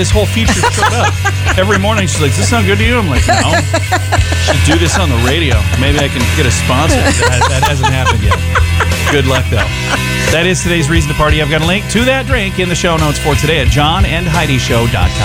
this whole feature showed up. Every morning she's like, does this sound good to you? I'm like, no. Should do this on the radio. Maybe I can get a sponsor. That hasn't happened yet. Good luck, though. That is today's Reason to Party. I've got a link to that drink in the show notes for today at johnandheidishow.com.